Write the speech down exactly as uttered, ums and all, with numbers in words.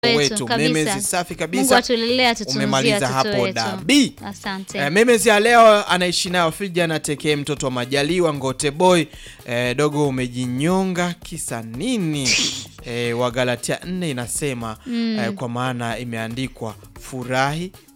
wetu. Memezi safi kabisa. Mungu atulelea tutunzie umemaliza watoto hapo wetu. Dabi. Asante. E, Memezi ya leo anaishi nayo Frija na Tekee mtoto wa Majaliwa Ngote Boy. E, dogo umejinyonga kisa nini? E, wa Galatia nne inasema mm. e, kwa maana imeandikwa furahi